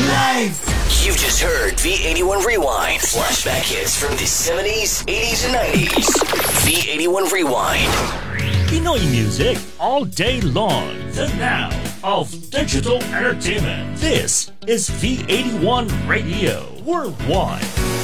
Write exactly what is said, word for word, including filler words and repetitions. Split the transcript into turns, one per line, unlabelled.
Live!
You just heard V eighty-one Rewind. Flashback hits from the seventies, eighties, and nineties. V eighty-one Rewind.
Pinoy music all day long. The now of digital entertainment. This is V eighty-one Radio Worldwide.